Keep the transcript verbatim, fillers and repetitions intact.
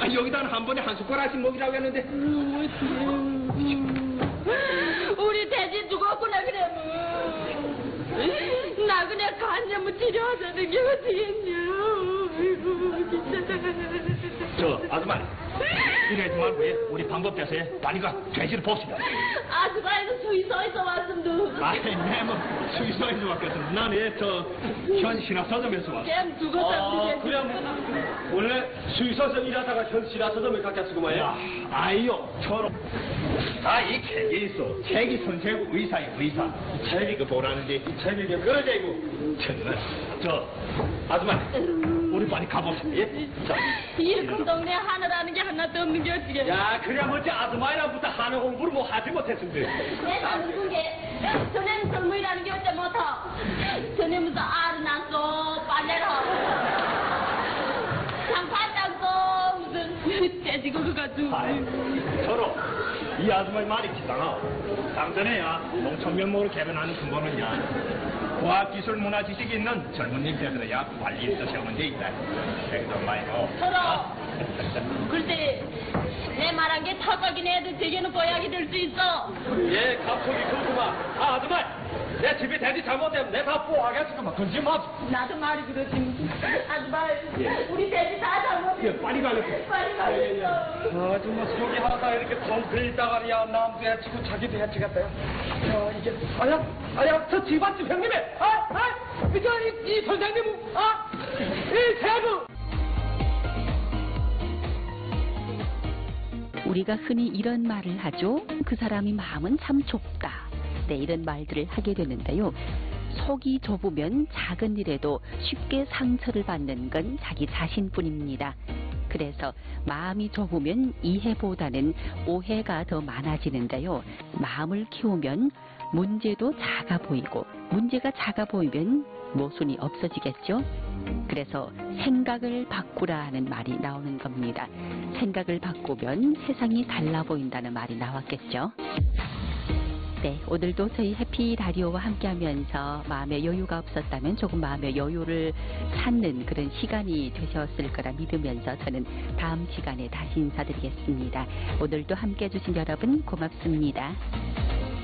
아, 여기다는 한 번에 한 숟가락씩 먹이라고 했는데. 우리 돼지 죽었구나 그래 뭐. 나 그냥 간염을 치료하자는 게 어디겠냐. 아이고 진짜. 저 아줌마 이러지 말고 예, 우리 방법 대서에 빨리 가 돼지를 봅시다. 아줌마에서 수의소에서 왔음도. 아이 내뭐 수의소에서 왔겠습니다. 나는 예, 저 현신화 서점에서 왔어. 그냥 죽었다 아, 우리 돼지. 그냥 원래 수의소에서 일하다가 현실화 서점을 갔겠구만. 야, 아이요 저런. 아이 책이 있어. 책이 선생고 의사의 의사. 책이 그 보라는데 책이 이게 그러자이고. 정말 저 아줌마 우리 빨리 가봅시다. 예? 자, 이 큰 동네 하느라는 게 하나도 없는 게 어찌게. 야, 그래 뭐지 아줌마이랑부터 하는 공부를 뭐 하지 못했습니다. 내가 누군 게 전에는 젊은이라는 게 어째 못하. 전에 무슨 알을 낳고 빨래를 하고 장판 닦고 무슨 돼지 그거 가지고. 아이, 서로 이 아줌마의 말이 기상하. 당전에야 농촌 면목으로 개변하는 근본은야. 과학기술 문화 지식이 있는 젊은이들이야 관리에서 세우는 데 있다. 백도 말고. 서로 글쎄 내 말한 게 터적인 애들 되게는 보약이 될 수 있어. 예, 감촉이 그렇구만. 아, 아줌마, 내 집에 돼지 잘못되면 내 다 뽀하겠지만 건지 마. 나도 말이 그렇지. 아줌마 예. 우리 돼지 다 잘못해. 예, 빨리 가겠어. 빨리 가겠어. 아줌마 속이 하다 이렇게 덩그리 따가리야 남도 해치고 자기도 해치겠다. 야, 이게 아야, 아야, 저 집안집 형님이, 아, 아, 저 이, 이 선생님, 아, 이 세부. 우리가 흔히 이런 말을 하죠. 그 사람이 마음은 참 좁다. 네, 이런 말들을 하게 되는데요. 속이 좁으면 작은 일에도 쉽게 상처를 받는 건 자기 자신뿐입니다. 그래서 마음이 좁으면 이해보다는 오해가 더 많아지는데요. 마음을 키우면 문제도 작아 보이고 문제가 작아 보이면 모순이 없어지겠죠. 그래서 생각을 바꾸라 하는 말이 나오는 겁니다. 생각을 바꾸면 세상이 달라 보인다는 말이 나왔겠죠. 네, 오늘도 저희 해피 라디오와 함께하면서 마음의 여유가 없었다면 조금 마음의 여유를 찾는 그런 시간이 되셨을 거라 믿으면서 저는 다음 시간에 다시 인사드리겠습니다. 오늘도 함께해 주신 여러분 고맙습니다.